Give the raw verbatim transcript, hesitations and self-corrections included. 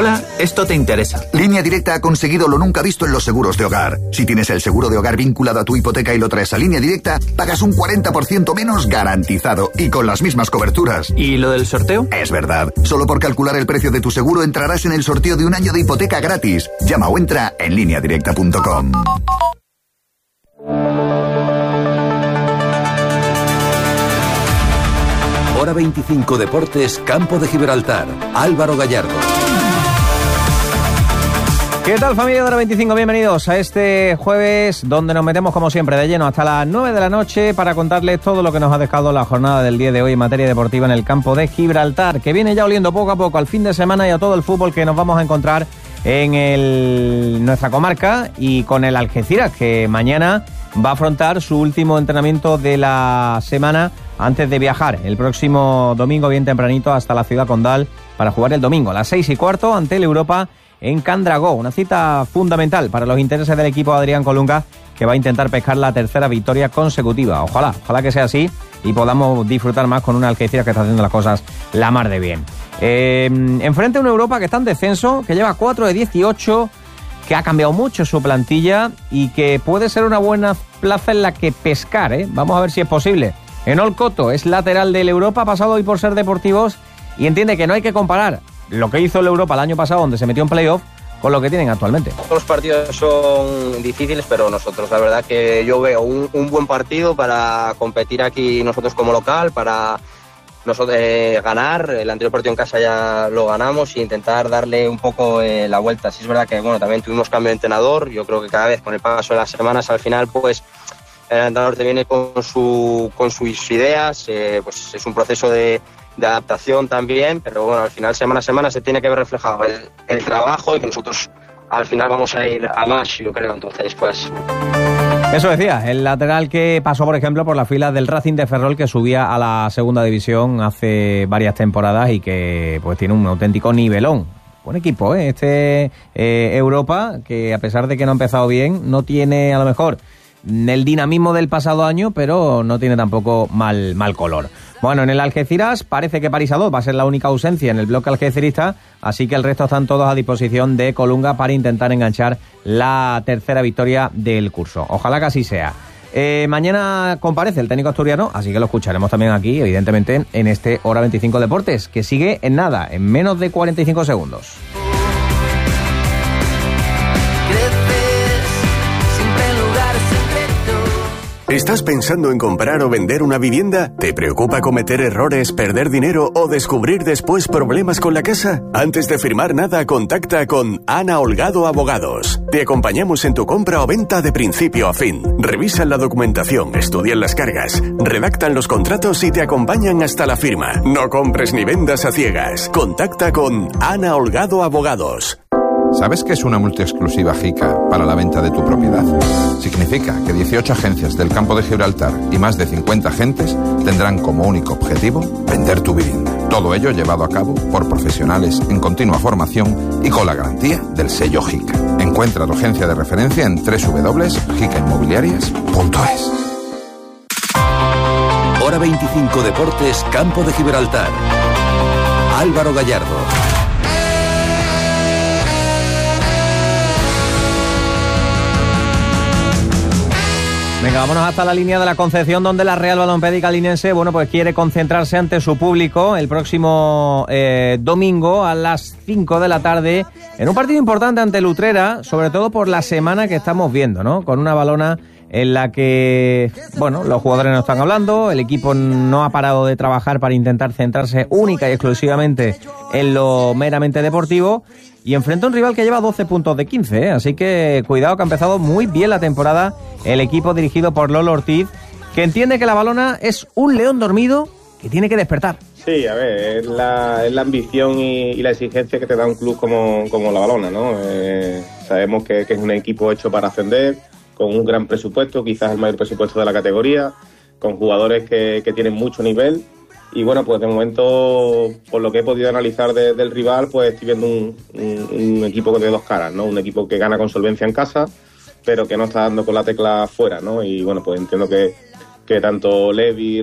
Hola, esto te interesa. Línea Directa ha conseguido lo nunca visto en los seguros de hogar. Si tienes el seguro de hogar vinculado a tu hipoteca y lo traes a Línea Directa, pagas un cuarenta por ciento menos garantizado y con las mismas coberturas. ¿Y lo del sorteo? Es verdad. Solo por calcular el precio de tu seguro entrarás en el sorteo de un año de hipoteca gratis. Llama o entra en línea directa punto com. Hora veinticinco Deportes, Campo de Gibraltar. Álvaro Gallardo. ¿Qué tal, familia de Hora veinticinco? Bienvenidos a este jueves donde nos metemos como siempre de lleno hasta las nueve de la noche para contarles todo lo que nos ha dejado la jornada del día de hoy en materia deportiva en el Campo de Gibraltar, que viene ya oliendo poco a poco al fin de semana y a todo el fútbol que nos vamos a encontrar en el, nuestra comarca, y con el Algeciras, que mañana va a afrontar su último entrenamiento de la semana antes de viajar el próximo domingo bien tempranito hasta la ciudad condal para jugar el domingo a las seis y cuarto ante el Europa en Candragó. Una cita fundamental para los intereses del equipo de Adrián Colunga, que va a intentar pescar la tercera victoria consecutiva. Ojalá, ojalá que sea así y podamos disfrutar más con una Algeciras que está haciendo las cosas la mar de bien. Eh, enfrente a una Europa que está en descenso, que lleva cuatro de dieciocho, que ha cambiado mucho su plantilla y que puede ser una buena plaza en la que pescar, ¿eh? Vamos a ver si es posible. Enol Coto es lateral del Europa, ha pasado hoy por Ser Deportivos y entiende que no hay que comparar lo que hizo el Europa el año pasado, donde se metió en playoff, con lo que tienen actualmente. Todos los partidos son difíciles, pero nosotros, la verdad que yo veo un, un buen partido para competir aquí nosotros como local, para nosotros eh, ganar. El anterior partido en casa ya lo ganamos, e intentar darle un poco eh, la vuelta. Sí es verdad que bueno, también tuvimos cambio de entrenador. Yo creo que cada vez con el paso de las semanas, al final, pues el entrenador te viene con su con sus ideas. Eh, pues es un proceso de, de adaptación también, pero bueno, al final semana a semana se tiene que ver reflejado el, el trabajo, y que nosotros al final vamos a ir a más, yo creo. Entonces, pues eso decía, el lateral que pasó, por ejemplo, por las filas del Racing de Ferrol, que subía a la segunda división hace varias temporadas y que pues tiene un auténtico nivelón. Buen equipo, ¿eh? Este eh, Europa, que a pesar de que no ha empezado bien, no tiene a lo mejor el dinamismo del pasado año, pero no tiene tampoco mal, mal color. Bueno, en el Algeciras parece que París A dos va a ser la única ausencia en el bloque algecirista, así que el resto están todos a disposición de Colunga para intentar enganchar la tercera victoria del curso. Ojalá que así sea. Eh, mañana comparece el técnico asturiano, así que lo escucharemos también aquí, evidentemente, en este Hora veinticinco Deportes, que sigue en nada, en menos de cuarenta y cinco segundos. ¿Estás pensando en comprar o vender una vivienda? ¿Te preocupa cometer errores, perder dinero o descubrir después problemas con la casa? Antes de firmar nada, contacta con Ana Holgado Abogados. Te acompañamos en tu compra o venta de principio a fin. Revisan la documentación, estudian las cargas, redactan los contratos y te acompañan hasta la firma. No compres ni vendas a ciegas. Contacta con Ana Holgado Abogados. ¿Sabes qué es una multiexclusiva JICA para la venta de tu propiedad? Significa que dieciocho agencias del Campo de Gibraltar y más de cincuenta agentes tendrán como único objetivo vender tu vivienda. Todo ello llevado a cabo por profesionales en continua formación y con la garantía del sello JICA. Encuentra tu agencia de referencia en doble u doble u doble u punto jica inmobiliarias punto es. Hora veinticinco Deportes, Campo de Gibraltar. Álvaro Gallardo. Venga, vámonos hasta la línea de la Concepción, donde la Real Balompédica Linense, bueno, pues quiere concentrarse ante su público el próximo eh, domingo a las cinco de la tarde en un partido importante ante el Utrera, sobre todo por la semana que estamos viendo, ¿no? Con una balona en la que, bueno, los jugadores no están hablando, el equipo no ha parado de trabajar para intentar centrarse única y exclusivamente en lo meramente deportivo, y enfrenta a un rival que lleva doce puntos de quince, ¿eh? Así que cuidado, que ha empezado muy bien la temporada el equipo dirigido por Lolo Ortiz, que entiende que la balona es un león dormido que tiene que despertar. Sí, a ver, es la, es la ambición y, y la exigencia que te da un club como, como la Balona, ¿no? Eh, sabemos que, que es un equipo hecho para ascender, con un gran presupuesto, quizás el mayor presupuesto de la categoría, con jugadores que, que tienen mucho nivel. Y bueno, pues de momento, por lo que he podido analizar de, del rival, pues estoy viendo un, un, un equipo de dos caras, ¿no? Un equipo que gana con solvencia en casa, pero que no está dando con la tecla fuera, ¿no? Y bueno, pues entiendo que, que tanto Levi,